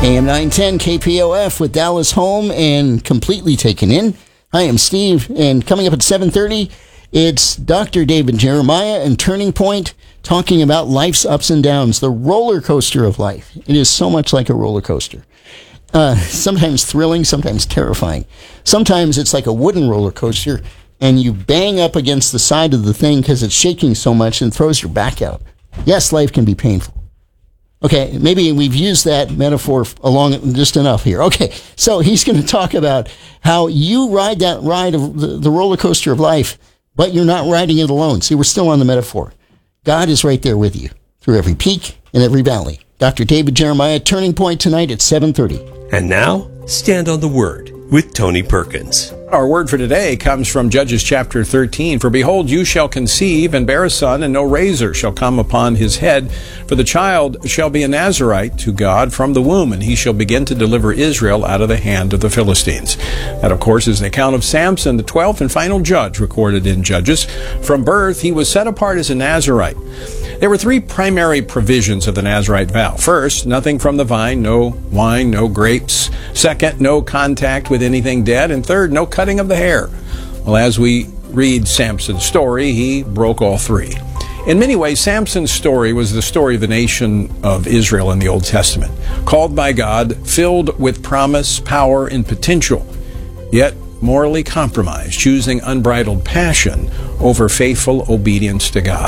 AM 910 KPOF with Dallas Home and Completely Taken In. Hi, I'm Steve, and coming up at 7:30, it's Dr. David Jeremiah and Turning Point talking about life's ups and downs, the roller coaster of life. It is so much like a roller coaster. Sometimes thrilling, sometimes terrifying. Sometimes it's like a wooden roller coaster, and you bang up against the side of the thing because it's shaking so much and throws your back out. Yes, life can be painful. Okay, maybe we've used that metaphor along just enough here. Okay, so he's going to talk about how you ride that ride of the roller coaster of life, but you're not riding it alone. See, we're still on the metaphor. God is right there with you through every peak and every valley. Dr. David Jeremiah, Turning Point tonight at 7:30. And now, Stand on the Word with Tony Perkins. Our word for today comes from Judges chapter 13. For behold, you shall conceive and bear a son, and no razor shall come upon his head. For the child shall be a Nazarite to God from the womb, and he shall begin to deliver Israel out of the hand of the Philistines. That, of course, is an account of Samson, the 12th and final judge recorded in Judges. From birth, he was set apart as a Nazarite. There were three primary provisions of the Nazarite vow. First, nothing from the vine, no wine, no grapes. Second, no contact with anything dead. And third, no cutting of the hair. Well, as we read Samson's story, he broke all three. In many ways, Samson's story was the story of the nation of Israel in the Old Testament, called by God, filled with promise, power, and potential, yet morally compromised, choosing unbridled passion over faithful obedience to God.